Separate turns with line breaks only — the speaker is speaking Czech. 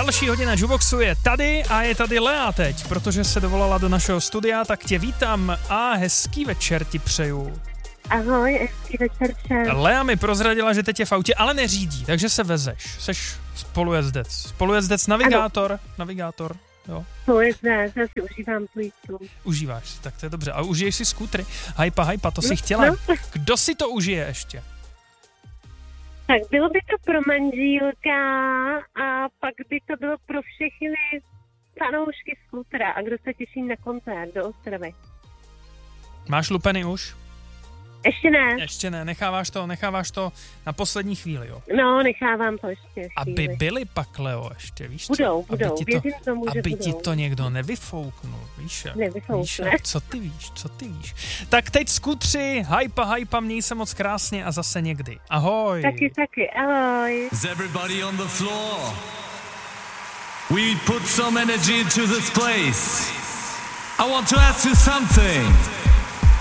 Další hodina Juboxu je tady a je tady Lea teď, protože se dovolala do našeho studia, tak tě vítám a hezký večer ti přeju.
Ahoj, hezký večer všem.
Lea mi prozradila, že teď je v autě, ale neřídí, takže se vezeš. Seš spolujezdec, navigátor, jo.
Spolujezdec, já si užívám tu jízdu.
Užíváš si, tak to je dobře. A užiješ si skútry. Hajpa, to si chtěla.
No.
Kdo si to užije ještě?
Tak bylo by to pro manžílka a pak by to bylo pro všechny fanoušky skútra a kdo se těší na koncert do Ostravy.
Máš lupený už?
Ještě ne,
necháváš to na poslední chvíli, jo?
No, nechávám to ještě chvíli.
Aby byly pak, Leo, ještě, víš co?
Budou, věřím tomu, že
aby
budou.
ti to někdo nevyfouknul, víš?
Nevyfoukne.
Co ty víš? Tak teď skutři, hajpa, měj se moc krásně a zase někdy. Ahoj.
Taky, ahoj.
Is everybody on the floor? We put some energy into this place. I want to ask you something.